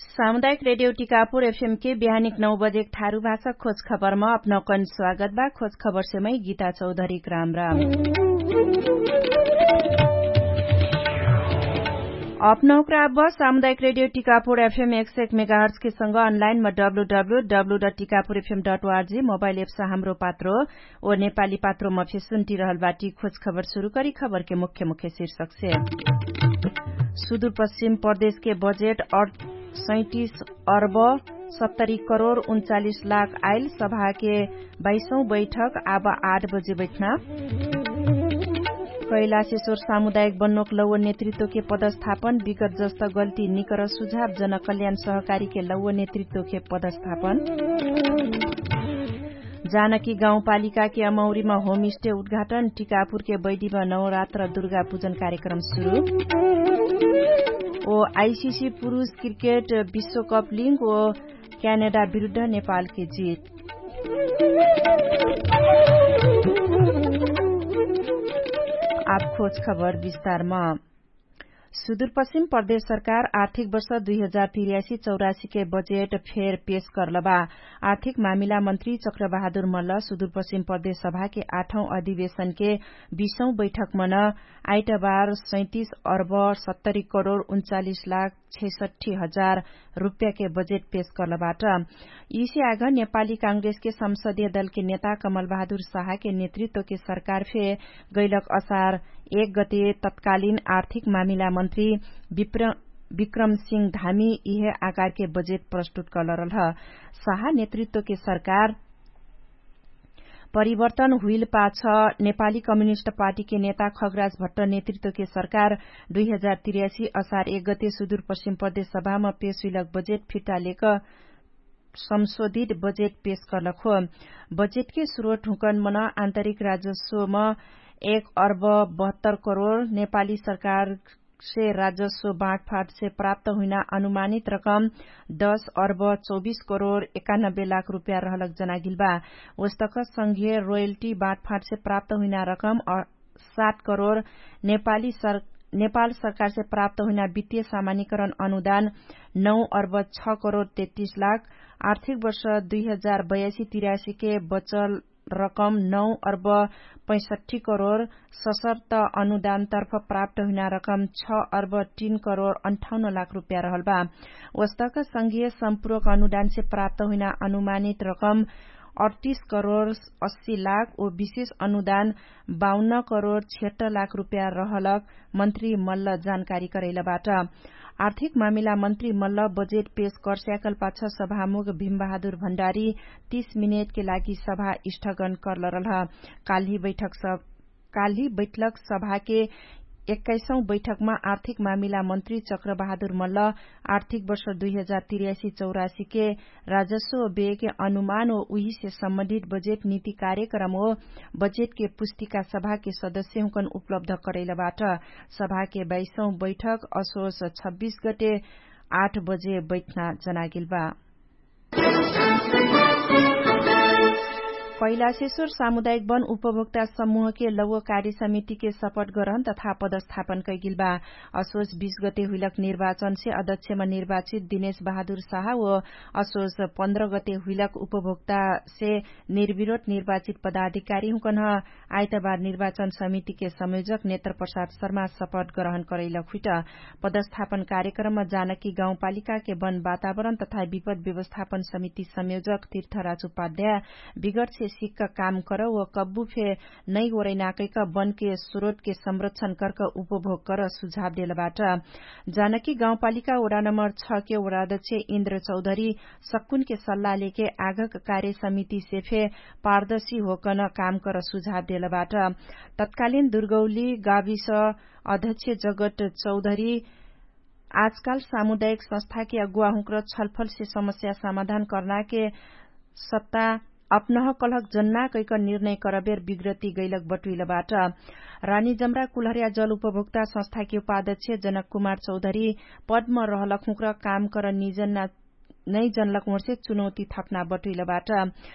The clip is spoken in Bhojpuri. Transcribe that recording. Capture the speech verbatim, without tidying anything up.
सामुदायिक रेडियो टीकापुर एफएम के बिहानिक नौ बजे ठारू भाषा खोज खबरमा अपनौकन स्वागत बा। खोज खबर से मैं गीता चौधरी राम राम। अपनौकरा अब सामुदायिक रेडियो टीकापुर एफएम एक सौ एक मेगाहर्ज के संग अनलाइन में डब्लू डब्लू डब्लू डट टीकापुर एफएम डट ओआरजी मोबाइल एप से हाम्रो पात्रो और नेपाली पात्रो में फिर सुनती रहल बाटी। खोज खबर शुरू करी। खबर के मुख्य मुख्य शीर्षक से सुदूर पश्चिम प्रदेश के बजेट सैंतीस अरब सत्तरी करोड़ उनचालीस लाख आयल। सभा के बाईसौं बैठक अब आठ बजे बैठना। कैलाशेश्वर सामुदायिक बनोक लौव नेतृत्व के पदस्थापन विगत जस्ता गल्ती निकर सुझाव जनकल्याण सहकारी के लौव नेतृत्व के पदस्थापन। जानकी गाउँपालिका के अमौरी में होम स्टे उद्घाटन। टीकापुर के बैडी में नवरात्र दुर्गा पूजन कार्यक्रम शुरू। ओ आईसीसी पुरुष क्रिकेट विश्वकप लिंक ओ क्यानाडा विरूद्ध नेपाल की जीत। अब खोज खबर विस्तार में। सुदूरपश्चिम प्रदेश सरकार आर्थिक वर्ष दुई हजार तिरासी चौरासी के बजेट फेर पेश करलबा। आर्थिक मामिला मंत्री चक्रबहादुर मल्ल सुदूरपश्चिम प्रदेश सभा के आठौं अधिवेशन के बीसौं बैठक मन आइतबार सैंतीस अरब सत्तरी करोड़ उनचालीस लाख छैसठी हजार रूपियाँ के बजेट पेश करलबाट इसे आग नेपाली कांग्रेस के संसदीय दल के नेता कमल बहादुर शाह के नेतृत्व के सरकार फे गैलक असार एक गते तत्कालीन आर्थिक मामिला मंत्री विक्रम सिंह धामी यह आकार के बजेट प्रस्तुत कर रहा। शाह नेतृत्व के सरकार परिवर्तन हुइल पाछ नेपाली कम्युनिष्ट पार्टी के नेता खगराज भट्ट नेतृत्व के सरकार दुई हजार तिरासी असार एक गते सुदूरपश्चिम प्रदेश सभा में पेश हुइलक बजेट फिर्ता लेकर संशोधित बजेट पेश करलक हो। बजेट के स्रोत ढुकन मन आंतरिक राजस्व में एक अरब बहत्तर करोड़ नेपाली सरकार से राजस्व बाँटफाट से प्राप्त हुइना अनुमानित रकम दस अरब चौबीस करोड़ एकानब्बे लाख रूपियाँ रहलक जनागिल बा। वस्तक संघीय रोयल्टी बाँटफाट से प्राप्त हुइना रकम और सात करोड़ नेपाली सर, नेपाल सरकार से प्राप्त हुइना वित्तीय सामान्यकरण अनुदान नौ अरब छ करोड़ तैतीस लाख। आर्थिक वर्ष दुई हजार बयासी तिरासी के बचल रकम नौ अरब पैंसठी करोड़। सशर्त अनुदान तर्फ प्राप्त हुइना रकम छ अरब तीन करोड़ अंठाउन्न लाख रूपियाँ रहल बा। वस्तक संघीय सम्पूरक अनुदान से प्राप्त हुइना अनुमानित रकम अड़तीस करोड़ अस्सी लाख और विशेष अनुदान बाउन्न करोड़ छिहत्तर लाख रूपियाँ रहलक मंत्री मल्ल जानकारी करैलबाट। आर्थिक मामिला मंत्री मल्ल बजेट पेश कर स्याकल पाछ सभामुख भीमबहादुर भण्डारी तीस मिनट के लागि सभा स्थगन कर रहा। काल्हि बैठक सब काल्हि बैठक सभा के एक्काइसौं बैठक में आर्थिक मामिला मंत्री चक्रबहादुर मल्ल आर्थिक वर्ष दुई हजार तिरासी चौरासी के राजस्व व्यय के अनुमान और उही से सम्बन्धित बजेट नीति कार्यक्रम और बजेट के पुस्तिका सभा के सदस्य हुकन उपलब्ध करैलबाट सभा के बाईसौं बैठक असोज छब्बीस गते आठ बजे बैठना जनागिल बा। कैलाशेश्वर सामुदायिक वन उपभोक्ता समूह के लौह कार्य समिति के शपथ ग्रहण तथा पदस्थापन कैगिल बा। असोज बीस गते हुइलक निर्वाचन से अध्यक्ष में निर्वाचित दिनेश बहादुर शाह व असोज पन्ध्र गते हुइलक उपभोक्ता से निर्विरोध निर्वाचित पदाधिकारी हुकन आइतबार निर्वाचन समिति के संयोजक नेत्र प्रसाद शर्मा शपथ ग्रहण करैलक हुइट। पदस्थापन कार्यक्रम में जानकी गाउँपालिका के वन वातावरण तथा विपद व्यवस्थापन समिति संयोजक तीर्थराज उपाध्याय विगत से सिक्का काम कर व कब्बू फे नई ओरैनाकै का वन के स्रोत के संरक्षण करके उपभोग कर सुझाव देलबाट जानकी गाउँपालिका वडा नम्बर छ के वडाध्यक्ष इन्द्र चौधरी सक्कुन के सल्लाह लेके आगक कार्य समिति से फे पारदर्शी होकन काम कर सुझाव देलबाट तत्कालीन दुर्गौली गाविस अध्यक्ष जगत चौधरी आजकल सामुदायिक संस्था के अगुवा हुकर छलफल से समस्या समाधान करना के सत्ता अपनह कलहक जन्ना कैक निर्णय करबेर विग्रति गैलक बटुइलबाट रानी जमरा कुलहरिया जल उपभोक्ता संस्था के उपाध्यक्ष जनक कुमार चौधरी पदमा रहलक हुकर काम कर निजन नै जनलक मोर्से चुनौती थप्ना बटुइलबाट